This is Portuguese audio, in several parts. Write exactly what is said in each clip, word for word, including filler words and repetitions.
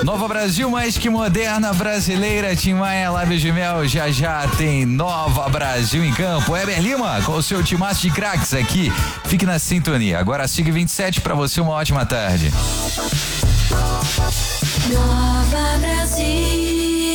Nova Brasil, mais que moderna, brasileira, Tim Maia, Lábios de Mel, já já tem Nova Brasil em campo. Heber Lima, com o seu timaço de craques aqui. Fique na sintonia. Agora, siga vinte e sete, pra você uma ótima tarde. Nova Brasil.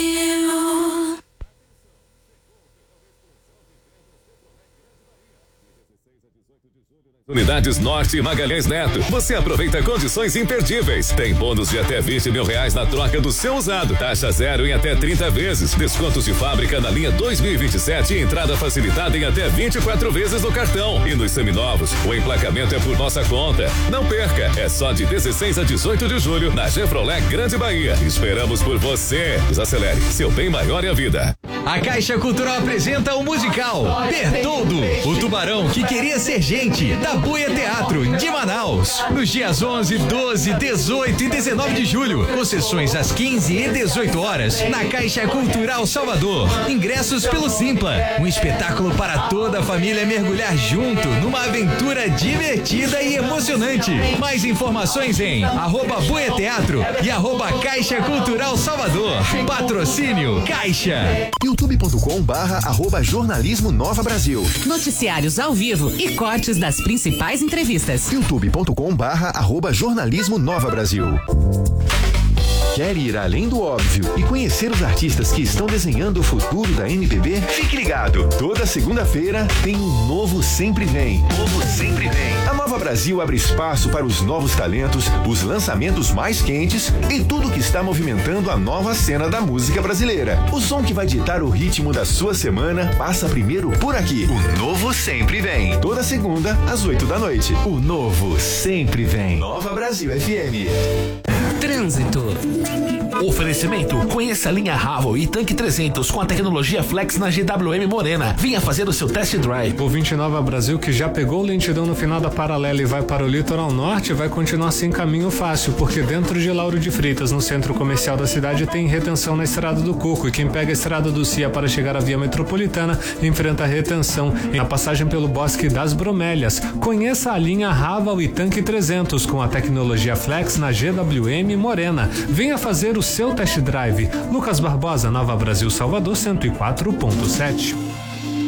Unidades Norte e Magalhães Neto. Você aproveita condições imperdíveis. Tem bônus de até vinte mil reais na troca do seu usado. Taxa zero em até trinta vezes. Descontos de fábrica na linha dois mil e vinte e sete e entrada facilitada em até vinte e quatro vezes no cartão. E nos seminovos, o emplacamento é por nossa conta. Não perca, é só de dezesseis a dezoito de julho na Chevrolet Grande Bahia. Esperamos por você. Desacelere, seu bem maior é a vida. A Caixa Cultural apresenta o musical Bertoldo, o tubarão que queria ser gente, da Buia Teatro, de Manaus. Nos dias onze, doze, dezoito e dezenove de julho, com sessões às quinze e dezoito horas, na Caixa Cultural Salvador. Ingressos pelo Simpla. Um espetáculo para toda a família mergulhar junto numa aventura divertida e emocionante. Mais informações em arroba Buia Teatro e arroba Caixa Cultural Salvador. Patrocínio Caixa. youtube ponto com barra arroba jornalismo Nova Brasil. Noticiários ao vivo e cortes das principais entrevistas. youtube ponto com barra arroba jornalismo Nova Brasil. Quer ir além do óbvio e conhecer os artistas que estão desenhando o futuro da M P B? Fique ligado! Toda segunda-feira tem um Novo Sempre Vem. Novo Sempre Vem. A Nova Brasil abre espaço para os novos talentos, os lançamentos mais quentes e tudo que está movimentando a nova cena da música brasileira. O som que vai ditar o ritmo da sua semana passa primeiro por aqui. O Novo Sempre Vem. Toda segunda, às oito da noite. O Novo Sempre Vem. Nova Brasil F M. Trânsito. Oferecimento: conheça a linha Haval e Tanque trezentos com a tecnologia Flex na G W M Morena. Venha fazer o seu test drive. O vinte Nova Brasil, que já pegou lentidão no final da paralela e vai para o litoral norte, vai continuar sem caminho fácil, porque dentro de Lauro de Freitas, no centro comercial da cidade, tem retenção na Estrada do Coco, e quem pega a Estrada do Cia para chegar à via metropolitana enfrenta retenção na passagem pelo Bosque das Bromélias. Conheça a linha Haval e Tanque trezentos com a tecnologia Flex na G W M Morena. Venha fazer o seu test drive. Lucas Barbosa, Nova Brasil, Salvador, cento e quatro ponto sete.